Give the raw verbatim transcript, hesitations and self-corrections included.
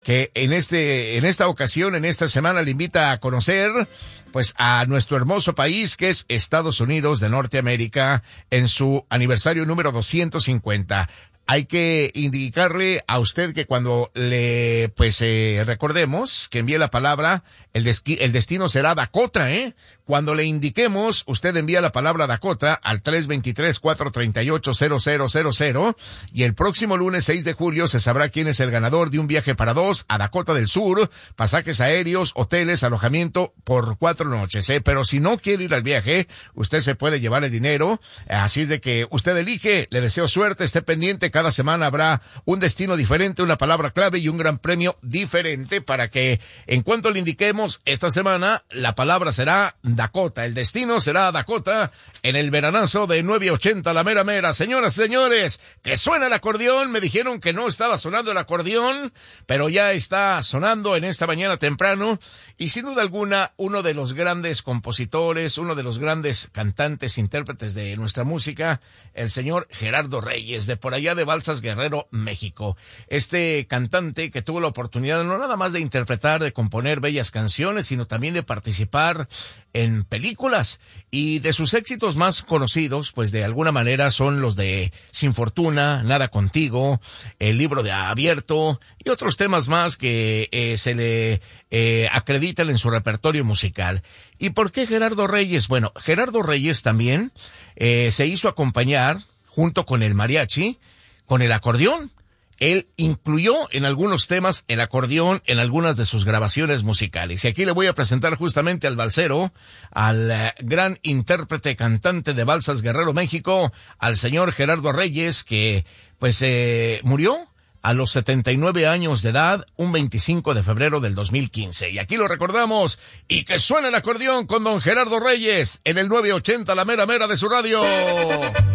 que en este, en esta ocasión, en esta semana, le invita a conocer, pues, a nuestro hermoso país, que es Estados Unidos de Norteamérica, en su aniversario número doscientos cincuenta. Hay que indicarle a usted que cuando le, pues, eh, recordemos que envíe la palabra, el, desqui, el destino será Dakota, ¿eh? Cuando le indiquemos, usted envía la palabra Dakota al tres dos tres, cuatro tres ocho, cero cero cero cero y el próximo lunes seis de julio se sabrá quién es el ganador de un viaje para dos a Dakota del Sur, pasajes aéreos, hoteles, alojamiento por cuatro noches, ¿eh? Pero si no quiere ir al viaje, usted se puede llevar el dinero, así es de que usted elige. Le deseo suerte, esté pendiente, cada semana habrá un destino diferente, una palabra clave y un gran premio diferente para que en cuanto le indiquemos esta semana, la palabra será Dakota, el destino será Dakota en el veranazo de nueve ochenta, la mera mera. Señoras y señores, que suena el acordeón. Me dijeron que no estaba sonando el acordeón, pero ya está sonando en esta mañana temprano, y sin duda alguna uno de los grandes compositores, uno de los grandes cantantes, intérpretes de nuestra música, el señor Gerardo Reyes, de por allá de Balsas Guerrero, México. Este cantante que tuvo la oportunidad no nada más de interpretar, de componer bellas canciones, sino también de participar en películas, y de sus éxitos más conocidos, pues de alguna manera son los de Sin Fortuna, Nada Contigo, El Libro de Abierto y otros temas más que eh, se le eh, acreditan en su repertorio musical. ¿Y por qué Gerardo Reyes? Bueno, Gerardo Reyes también eh, se hizo acompañar junto con el mariachi, con el acordeón. Él incluyó en algunos temas el acordeón en algunas de sus grabaciones musicales. Y aquí le voy a presentar justamente al balsero, al uh, gran intérprete cantante de Balsas Guerrero, México, al señor Gerardo Reyes, que pues eh, murió a los setenta y nueve años de edad, un veinticinco de febrero del dos mil quince. Y aquí lo recordamos, y que suene el acordeón con don Gerardo Reyes en el nueve ochenta, la mera mera de su radio.